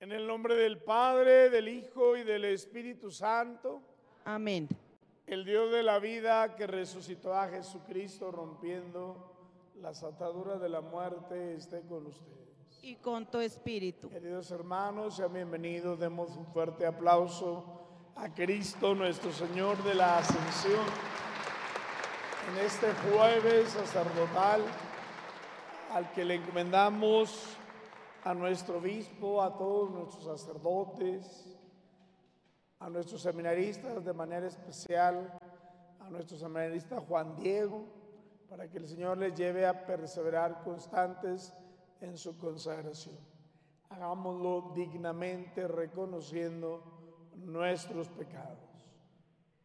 En el nombre del Padre, del Hijo y del Espíritu Santo. Amén. El Dios de la vida que resucitó a Jesucristo rompiendo las ataduras de la muerte esté con ustedes. Y con tu espíritu. Queridos hermanos, sean bienvenidos. Demos un fuerte aplauso a Cristo nuestro Señor de la Ascensión. En este jueves sacerdotal al que le encomendamos a nuestro obispo, a todos nuestros sacerdotes, a nuestros seminaristas, de manera especial a nuestro seminarista Juan Diego, para que el Señor les lleve a perseverar constantes en su consagración. Hagámoslo dignamente reconociendo nuestros pecados.